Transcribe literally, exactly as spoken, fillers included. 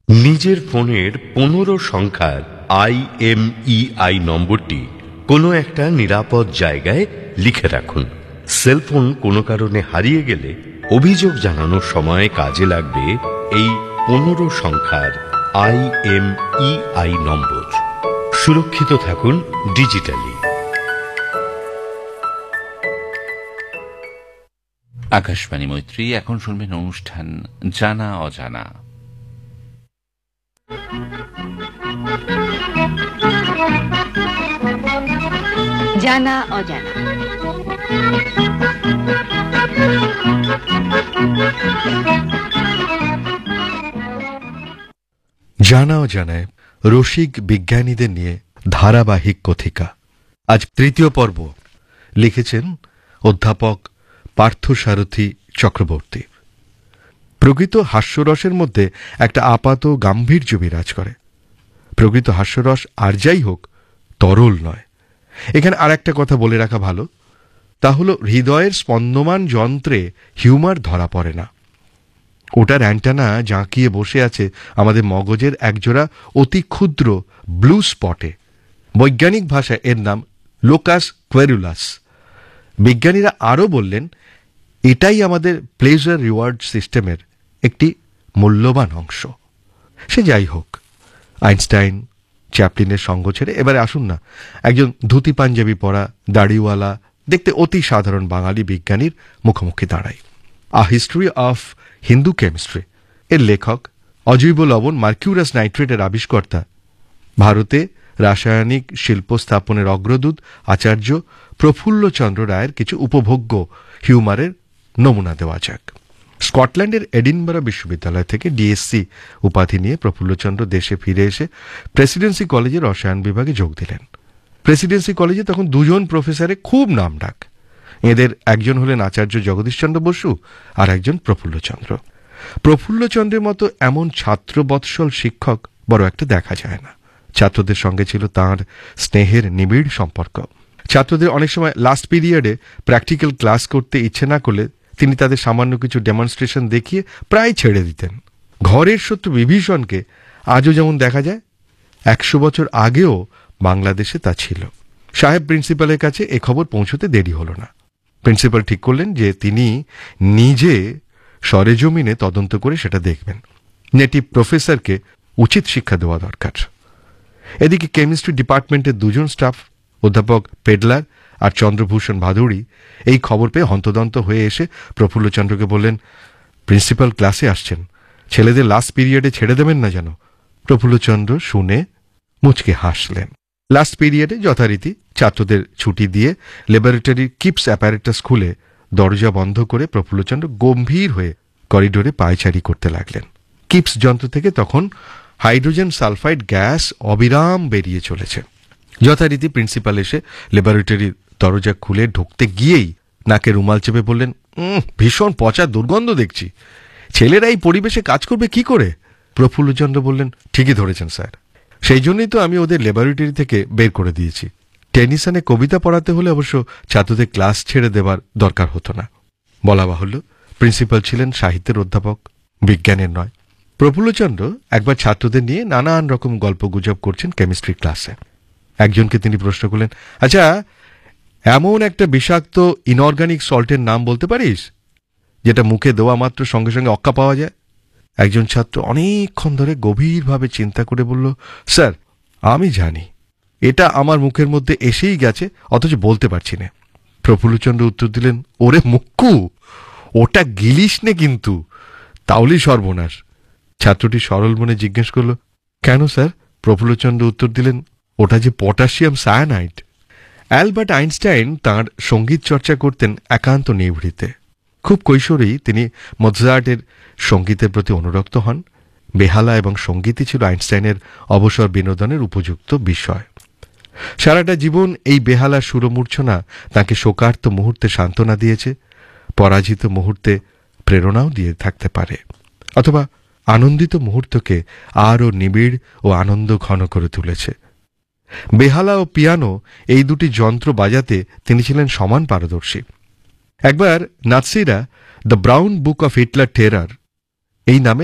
নিজের ফোনের পনেরো সংখ্যার আইএমইআই নম্বরটি কোনো একটা নিরাপদ জায়গায় লিখে রাখুন। সেলফোন কোনো কারণে হারিয়ে গেলে অভিযোগ জানানোর সময় কাজে লাগবে এই পনেরো সংখ্যার আইএমইআই নম্বর। সুরক্ষিত থাকুন ডিজিটালি। আকাশবাণী মৈত্রী, এখন শুনবেন অনুষ্ঠান জানা অজানা। জানা অজানা। জানা অজানায় রসিক বিজ্ঞানীদের নিয়ে ধারাবাহিক কথিকা। আজ তৃতীয় পর্ব। লিখেছেন অধ্যাপক পার্থসারথী চক্রবর্তী। প্রকৃত হাস্যরসের মধ্যে একটা আপাত গাম্ভীর্য বিরাজ করে। প্রকৃত হাস্যরস আর যাই হোক, তরল নয়। এখানে আর একটা কথা বলে রাখা ভালো, তা হলো হৃদয়ের স্পন্দমান যন্ত্রে হিউমার ধরা পড়ে না। ওটার অ্যান্টেনা জাঁকিয়ে বসে আছে আমাদের মগজের একজোড়া অতি ক্ষুদ্র ব্লু স্পটে। বৈজ্ঞানিক ভাষায় এর নাম লোকাস কোয়েরুলাস। বিজ্ঞানীরা আরও বললেন, এটাই আমাদের প্লেজার রিওয়ার্ড সিস্টেমের একটি মূল্যবান অংশ। সে যাই হোক, আইনস্টাইন চ্যাপলিনের সঙ্গ ছেড়ে এবারে আসুন না একজন ধুতি পাঞ্জাবি পরা, দাড়িওয়ালা, দেখতে অতি সাধারণ বাঙালি বিজ্ঞানীর মুখোমুখি দাঁড়াই। আ হিস্ট্রি অফ হিন্দু কেমিস্ট্রি এর লেখক, অজৈব লবণ মার্কিউরাস নাইট্রেটের আবিষ্কর্তা, ভারতে রাসায়নিক শিল্প স্থাপনের অগ্রদূত আচার্য প্রফুল্লচন্দ্র রায়ের কিছু উপভোগ্য হিউমারের নমুনা দেওয়া যাক। স্কটল্যান্ডের এডিনবরা বিশ্ববিদ্যালয় থেকে ডিএসসি উপাধি নিয়ে প্রফুল্লচন্দ্র দেশে ফিরে এসে প্রেসিডেন্সি কলেজে রসায়ন বিভাগে যোগ দিলেন। প্রেসিডেন্সি কলেজে তখন দুজন প্রফেসরের খুব নামডাক। এদের একজন হলেন আচার্য জগদীশচন্দ্র বসু আর একজন প্রফুল্লচন্দ্র। প্রফুল্লচন্দ্রের মতো এমন ছাত্রবৎসল শিক্ষক বড় একটা দেখা যায় না। ছাত্রদের সঙ্গে ছিল তাঁর স্নেহের নিবিড় সম্পর্ক। ছাত্রদের অনেক সময় লাস্ট পিরিয়ডে প্র্যাকটিক্যাল ক্লাস করতে ইচ্ছে না করলে তিনি তাদের সামান্য কিছু ডেমনস্ট্রেশন দেখিয়ে প্রায় ছেড়ে দিতেন। ঘরের শত্রু বিভীষণকে আজও যেমন দেখা যায়, একশো বছর আগেও বাংলাদেশে তা ছিল। সাহেব প্রিন্সিপালের কাছে এ খবর পৌঁছতে দেরি হল না। প্রিন্সিপাল ঠিক করলেন যে তিনি নিজে সরেজমিনে তদন্ত করে সেটা দেখবেন। নেটিভ প্রফেসরকে উচিত শিক্ষা দেওয়া দরকার। এদিকে কেমিস্ট্রি ডিপার্টমেন্টের দুজন স্টাফ, অধ্যাপক পেডলার আর চন্দ্রভূষণ ভাদুড়ী, এই খবর পেয়ে হন্তদন্ত হয়ে এসে প্রফুল্লচন্দ্রকে বললেন, প্রিন্সিপাল ক্লাসে আসছেন, ছেলেদের লাস্ট পিরিয়ডে ছেড়ে দেবেন না যেন। প্রফুল্লচন্দ্র শুনে মুচকে হাসলেন। লাস্ট পিরিয়ডে যথারীতি ছাত্রদের ছুটি দিয়ে ল্যাবরেটরির কিপস অ্যাপারেটাস খুলে দরজা বন্ধ করে প্রফুল্লচন্দ্র গম্ভীর হয়ে করিডোরে পায়চারি করতে লাগলেন। কিপস যন্ত্র থেকে তখন হাইড্রোজেন সালফাইড গ্যাস অবিরাম বেরিয়ে চলেছে। যথারীতি প্রিন্সিপাল এসে ল্যাবরেটরির দরজা খুলে ঢুকতে গিয়েই নাকে রুমাল চেপে বললেন, ভীষণ পচা দুর্গন্ধ দেখছি, ছেলেরা এই পরিবেশে কাজ করবে কি করে? প্রফুল্লচন্দ্র বললেন, ঠিকই ধরেছেন স্যার, সেই জন্যই তো আমি ওদের ল্যাবরেটরি থেকে বের করে দিয়েছি। টেনিসনে কবিতা পড়াতে হলে অবশ্য ছাত্রদের ক্লাস ছেড়ে দেবার দরকার হতো না। বলা বাহুল্য, প্রিন্সিপাল ছিলেন সাহিত্যের অধ্যাপক, বিজ্ঞানের নয়। প্রফুল্লচন্দ্র একবার ছাত্রদের নিয়ে নানান রকম গল্প গুজব করছেন কেমিস্ট্রি ক্লাসে। একজনকে তিনি প্রশ্ন করলেন, আচ্ছা, এমন একটা বিষাক্ত ইনঅর্গানিক সল্টের নাম বলতে পারিস যেটা মুখে দেওয়া মাত্র সঙ্গে সঙ্গে অক্কা পাওয়া যায়? একজন ছাত্র অনেকক্ষণ ধরে গভীরভাবে চিন্তা করে বলল, স্যার, আমি জানি, এটা আমার মুখের মধ্যে এসেই গেছে, অথচ বলতে পারছি না। প্রফুল্লচন্দ্র উত্তর দিলেন, ওরে মুক্কু, ওটা গিলিস নে কিন্তু, তাহলেই সর্বনাশ। ছাত্রটি সরল মনে জিজ্ঞেস করল, কেন স্যার? প্রফুল্লচন্দ্র উত্তর দিলেন, ওটা যে পটাশিয়াম সায়ানাইড। অ্যালবার্ট আইনস্টাইন তাঁর সঙ্গীত চর্চা করতেন একান্ত নিভৃতে। খুব কৈশোরেই তিনি মোৎসার্টের সঙ্গীতের প্রতি অনুরক্ত হন। বেহালা এবং সঙ্গীতই ছিল আইনস্টাইনের অবসর বিনোদনের উপযুক্ত বিষয়। সারাটা জীবন এই বেহালার সুরমূর্ছনা তাকে শোকার্ত মুহূর্তে সান্ত্বনা দিয়েছে, পরাজিত মুহূর্তে প্রেরণাও দিয়ে থাকতে পারে, অথবা আনন্দিত মুহূর্তকে আরও নিবিড় ও আনন্দ ঘন করে তুলেছে। বেহালা ও পিয়ানো এই দুটি যন্ত্র বাজাতে তিনি ছিলেন সমান পারদর্শী। একবার নাৎসিরা the brown book of Hitler terror এই নামে